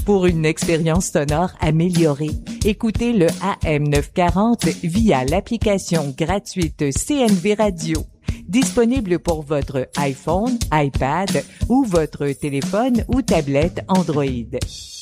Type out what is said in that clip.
Pour une expérience sonore améliorée, écoutez le AM940 via l'application gratuite CNV Radio. Disponible pour votre iPhone, iPad ou votre téléphone ou tablette Android.